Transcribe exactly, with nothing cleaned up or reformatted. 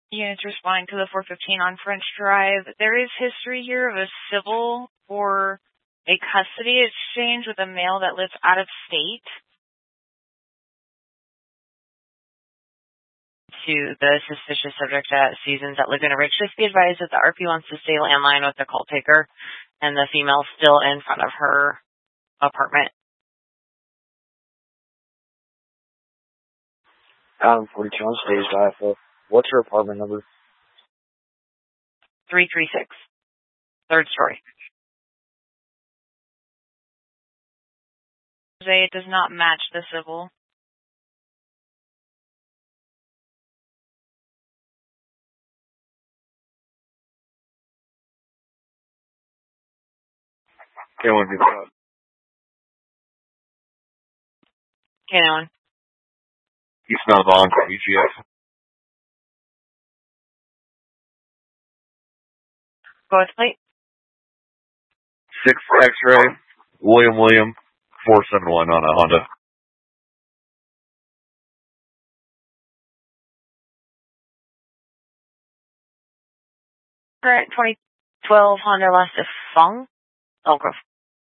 Units responding to the four fifteen on French Drive. There is history here of a civil for a custody exchange with a male that lives out of state. To the suspicious subject at Seasons at Laguna Ridge. Just be advised that the R P wants to stay landline with the call taker and the female still in front of her apartment. Adam forty-two on stage dial. What's her apartment number? three three six. Third story. It does not match the civil. K one be proud. K one. Eastbound Vaughn, E G F. Go with plate. Six X-ray, William William, four seven one on a Honda. Current twenty twelve Honda Lasta Fong, Elk Grove.